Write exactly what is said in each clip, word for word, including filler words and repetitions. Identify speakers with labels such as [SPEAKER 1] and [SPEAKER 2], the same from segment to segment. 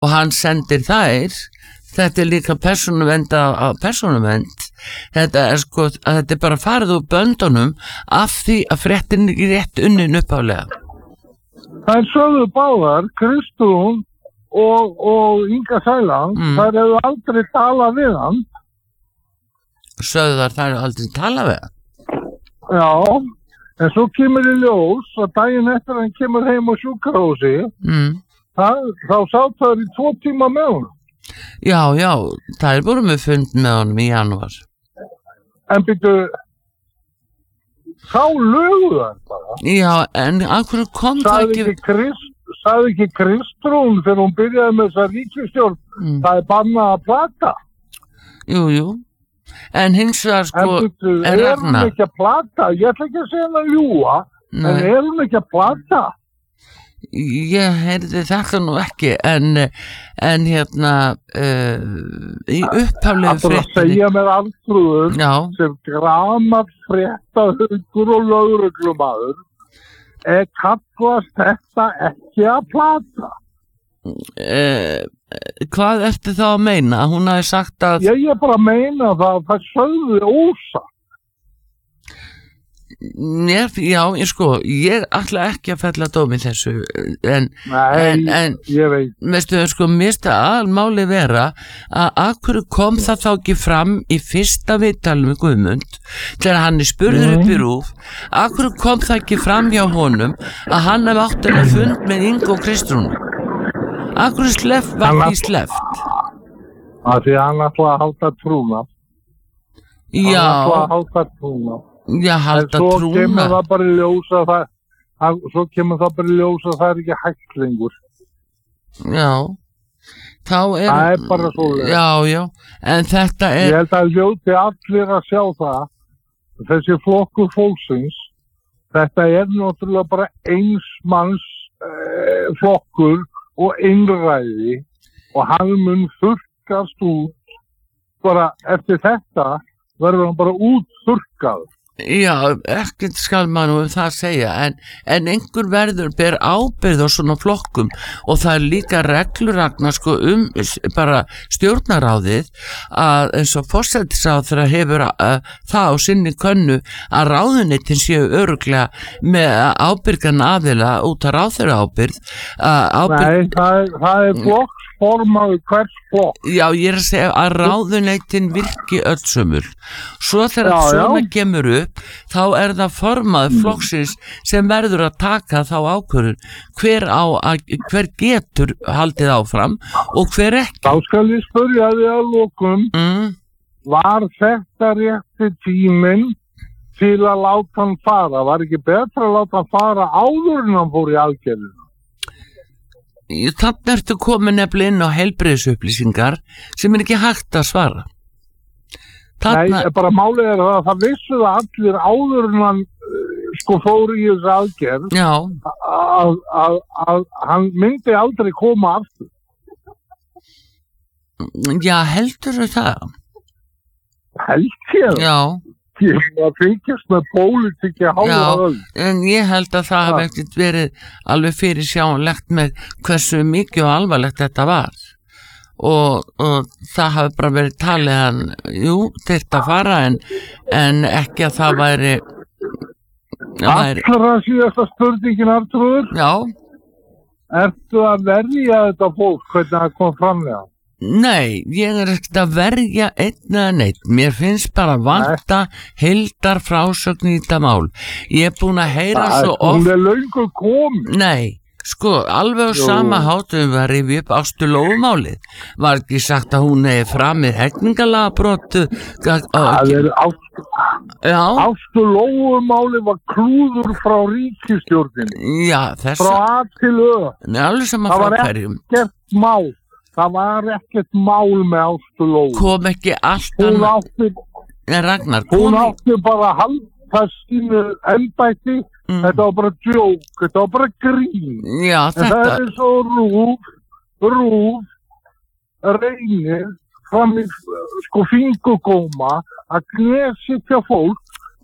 [SPEAKER 1] og hann sendir þær. Þetta er líka persónuvernd af persónuvernd. Þetta er sko, þetta er bara farið úr böndunum af því að fréttin er rétt unnin uppálega.
[SPEAKER 2] Það sögðu báðar, Kristrún og, og Inga Sæland, mm. þær hefðu aldrei talað við hann.
[SPEAKER 1] Sögðu þar þær hefðu aldrei talað við hann?
[SPEAKER 2] Já, en svo kemur í ljós að daginn eftir hann kemur heim á sjúkrahúsi, mm. það, þá sátt þær í tvo tíma með honum.
[SPEAKER 1] Já, já, það er voru með fund með honum í janúar.
[SPEAKER 2] En byrju, þá lögðu það bara.
[SPEAKER 1] Já, en af hverju kom það ekki...
[SPEAKER 2] Sagði ekki, Krist, sagði ekki Kristrún þegar hún byrjaði með þessa ríkisstjórn, mm. það er bannað að plata.
[SPEAKER 1] Jú, jú, en hins vegar sko...
[SPEAKER 2] En byrju, er hún ekki að plata? Ég ætla ekki að segja það ljúga, en er hún ekki að plata?
[SPEAKER 1] Ég heyrði þetta nú ekki en, en hérna uh, í upphaflegu
[SPEAKER 2] fréttinni. Það er að segja með Arnþrúður sem gramar fréttahaukur og lögreglumaður er kallast þetta ekki að plata.
[SPEAKER 1] Uh, hvað ertu þá að meina? Hún hafi sagt að...
[SPEAKER 2] Ég er bara að meina það að það sögðu ósatt.
[SPEAKER 1] Mér, já, ég sko, ég ætla ekki að fella dómi þessu en,
[SPEAKER 2] Nei,
[SPEAKER 1] en, en
[SPEAKER 2] ég veit
[SPEAKER 1] veistu, sko, mér finnst að almáli vera að akkur kom það þá ekki fram í fyrsta viðtalinu Guðmund þegar hann er spurður upp í RÚV akkur kom það ekki fram hjá honum að hann hef átt að fund með Ingu og Kristrúnu akkur sleft var því sleft
[SPEAKER 2] að því hann ætla að halda trúna
[SPEAKER 1] já
[SPEAKER 2] hann ætla að halda trúna
[SPEAKER 1] Já, halda trúna.
[SPEAKER 2] En svo kemur það bara í ljós að það, að, svo kemur það bara í ljós að það er ekki hægt lengur.
[SPEAKER 1] Já, þá er...
[SPEAKER 2] Það er bara svoleiðis.
[SPEAKER 1] Já, já, en þetta er...
[SPEAKER 2] Ég held að hljóti allir að sjá það, þessi flokkur fólksins, þetta er náttúrulega bara eins manns eh, flokkur og einræði og hann mun þurrkast út, bara eftir þetta verður hann bara út þurrkaður.
[SPEAKER 1] Já, ekkert skal maður um það segja en, en einhver verður ber ábyrgð á svona flokkum og það er líka regluragnar sko um bara stjórnaráðið að eins og forsætisráðherra hefur uh, það á sinni könnu að ráðuneytin séu örugglega með ábyrgan aðila út að ráðherra ábyrgð uh, ábyrgð...
[SPEAKER 2] Nei, það er, það er flokksformaður hvers flokk
[SPEAKER 1] Já, ég er að segja að ráðuneytin virki öllsumul svo þegar
[SPEAKER 2] já,
[SPEAKER 1] svona
[SPEAKER 2] já.
[SPEAKER 1] kemur upp þá er það formaður flokksins sem verður að taka þá ákvörðun hver, á að, hver getur haldið áfram og hver ekki
[SPEAKER 2] Þá skal ég spyrja þig að lokum mm. var þetta rétti tíminn til að láta hann fara var ekki betra að láta hann fara áður en hann fór í aðgerðinu
[SPEAKER 1] Þannig ertu komin nefnilega inn á heilbrigðisupplýsingar sem er ekki hægt að svara Þarna...
[SPEAKER 2] Nei, bara málið er að það vissu það allir áður en hann sko fór í þessu aðgerð að, að, að hann myndi aldrei koma aftur.
[SPEAKER 1] Já, heldur það?
[SPEAKER 2] Held ég?
[SPEAKER 1] Já.
[SPEAKER 2] Ég var fylgjast með pólitík í hálfa öll.
[SPEAKER 1] En ég held að það hafi ekkert verið alveg fyrir sjáanlegt með hversu mikið og alvarlegt þetta var. Og, og það hafi bara verið talið hann, jú, þetta fara en, en ekki að það væri væri
[SPEAKER 2] Allra síðasta spurningin Arnþrúður
[SPEAKER 1] Já
[SPEAKER 2] Ertu að verja þetta fólk hvernig það kom framlega?
[SPEAKER 1] Nei, ég er ekkert að verja einn eða neitt, mér finnst bara vanta heildar frásögn í þetta mál ég er búin að heyra
[SPEAKER 2] það
[SPEAKER 1] svo oft
[SPEAKER 2] Hún er löngu komin
[SPEAKER 1] Nei Sko, alveg á Jú. sama hátum við að rifja upp Ástu Lóumálið. Var ekki sagt að hún hefði framið hegningalagabrotu?
[SPEAKER 2] Það er Ástu, Ástu Lóumálið var klúður frá ríkisstjórninni.
[SPEAKER 1] Já, þess að...
[SPEAKER 2] Frá A til Ö.
[SPEAKER 1] Nei, alveg sama frá hverjum.
[SPEAKER 2] Það var ekkert mál. Það var ekkert mál með Ástu Lóu.
[SPEAKER 1] Kom ekki alltaf...
[SPEAKER 2] Hún átti...
[SPEAKER 1] Nei, Ragnar, kom...
[SPEAKER 2] Hún átti bara að halda sínu embætti. Mm. Þetta var bara djók, þetta var bara grín.
[SPEAKER 1] Já,
[SPEAKER 2] en
[SPEAKER 1] þetta...
[SPEAKER 2] það er svo rúf, rúf, reynir fram í sko fingugóma að gnesitja fólk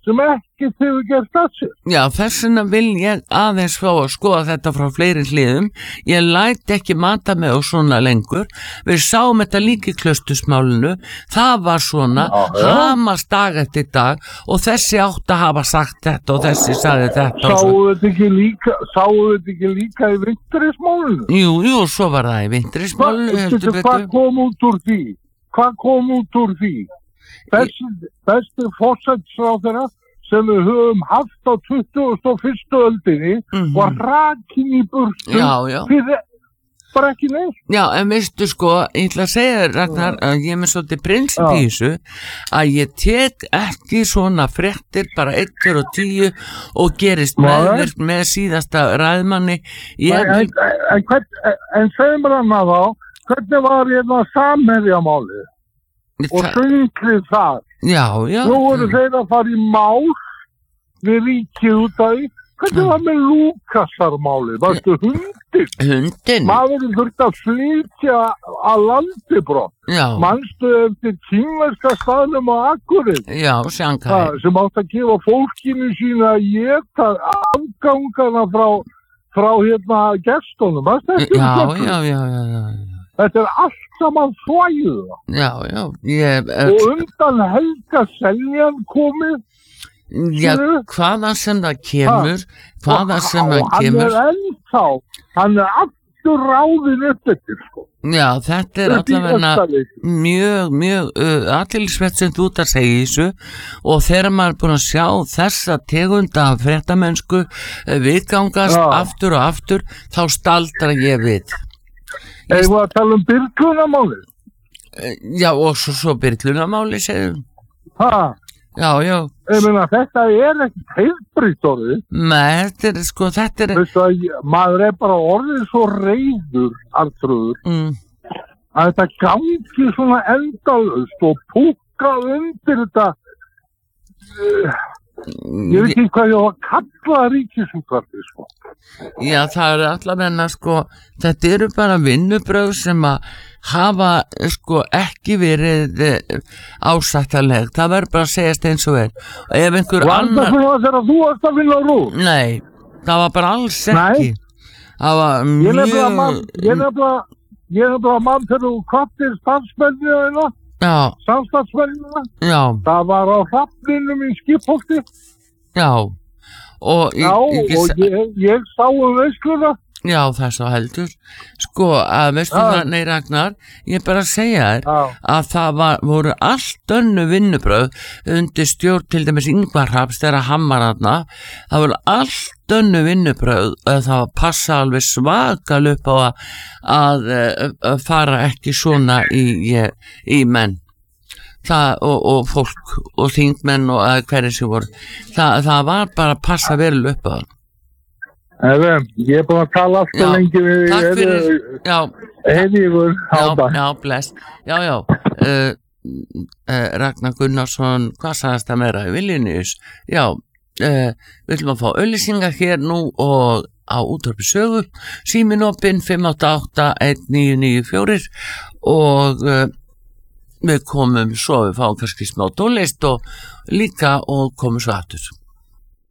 [SPEAKER 2] sem ekki hefur gert það sér.
[SPEAKER 1] Já, þess vegna vil ég aðeins fá að skoða þetta frá fleiri hliðum. Ég læt ekki mata mig á svona lengur. Við sáum þetta líka í Klausturmálinu. Það var svona, hamast dag eftir dag og þessi átt að hafa sagt þetta og þessi sagði þetta.
[SPEAKER 2] Sáu þetta ekki líka, sáu þetta ekki líka í Wintris-málinu?
[SPEAKER 1] Jú, jú, svo var það í Wintris-málinu.
[SPEAKER 2] Hvað kom út úr því? Hvað kom út úr því? Besti, besti forsætisráðherra sem við höfum haft á tuttugasta og fyrstu öldinni mm-hmm. var rakin í burtu
[SPEAKER 1] já, já.
[SPEAKER 2] fyrir bara ekki neitt.
[SPEAKER 1] Já, en veistu sko, ég ætla að segja Ragnar að ég er með svolítið prinsip í þessu að ég tek ekki svona fréttir bara eittur og tíu og gerist meðvirk með síðasta ræðmanni. Ég...
[SPEAKER 2] En, en, en, en segjum bara hana þá, hvernig var hérna Samherjamálið? Og sunglið það.
[SPEAKER 1] Já, já.
[SPEAKER 2] Nú voru þeir að fara í mál við ríkið út af því. Hvernig var með Lúkasarmálið? Varstu hundin?
[SPEAKER 1] Hundin?
[SPEAKER 2] Maðurinn þurfti að flytja að landi brott.
[SPEAKER 1] Já.
[SPEAKER 2] Manstu eftir kínverska staðnum á Akureyri?
[SPEAKER 1] Já, Shanghai.
[SPEAKER 2] Sem átt að gefa fólkinu sína að geta afgangana frá, frá hérna gestunum.
[SPEAKER 1] Já, já, já, já, já.
[SPEAKER 2] Þetta er allt saman þvæðu.
[SPEAKER 1] Já, já. Ég, uh,
[SPEAKER 2] og undan Helga Seljan komið.
[SPEAKER 1] Já, hvaðan sem það kemur, hvaðan sem það kemur.
[SPEAKER 2] Hann er ennþá, hann er aftur ráðin upp eftir, sko.
[SPEAKER 1] Já, þetta er allavega mjög, mjög uh, athyglisvert sem þú ert að segja í þessu og þegar maður er búin að sjá þessa tegunda af fréttamennsku uh, viðgangast já. aftur og aftur, þá staldra ég við.
[SPEAKER 2] Eða við að tala um Byrlunamáli?
[SPEAKER 1] Já, og svo, svo Byrlunamáli, segðum.
[SPEAKER 2] Hæ?
[SPEAKER 1] Já, já.
[SPEAKER 2] Ég meina, þetta er ekkert heilbrigt orðið.
[SPEAKER 1] Nei, þetta er, sko, þetta er...
[SPEAKER 2] Veistu að maður er bara orðið svo reiður, Arnþrúður, mm. að þetta gangi svona endalaust og púka undir þetta... Uh, ég veit ekki hvað ég á að kalla Ríkisútvarpið, sko.
[SPEAKER 1] Já, það eru allavega, sko, þetta eru bara vinnubrögð sem að hafa, sko, ekki verið ásættanleg. Það verður bara að segjast eins og er. Og ef einhver
[SPEAKER 2] annar... Var það svona þegar þú varst að vinna á RÚV?
[SPEAKER 1] Nei, það var bara alls ekki. Nei? Það var mjög... Ég nefnilega mann,
[SPEAKER 2] ég nefnilega, ég nefnilega mann þegar þú kvartir starfsmennina þeirra.
[SPEAKER 1] Já.
[SPEAKER 2] Samstagsmennina.
[SPEAKER 1] Já.
[SPEAKER 2] Það var á hrafninum í Skipholti.
[SPEAKER 1] Já. Og
[SPEAKER 2] Já, ég, ég, og ég, ég sá um veisluna.
[SPEAKER 1] Já, það er svo heldur. Sko, að veistu það, nei Ragnar, ég bara að segja þér Já. að það var, voru allt önnu vinnubröð undir stjórn til dæmis Ingvar Hrafns þegar hann var þarna. Það voru allt önnu vinnubröð og það var passa alveg svakal upp á að, að, að fara ekki svona í, í menn. Það, og, og fólk og þingmenn og hverju sem voru. Það, það var bara að passa vel upp á það.
[SPEAKER 2] Eða, ég er búin að tala alltaf lengi við
[SPEAKER 1] takk fyrir, já
[SPEAKER 2] Heiðígur,
[SPEAKER 1] já, já, bless já, já uh, uh, Ragnar Gunnarsson, hvað sagðast það meira í Vilnius, já uh, við ætlum að fá auglýsingar hér nú og á Útvarpi Sögu síminn opinn fimm átta átta einn níu níu fjögur og uh, við komum svo við fáum kannski smá tónlist og líka og komum svo aftur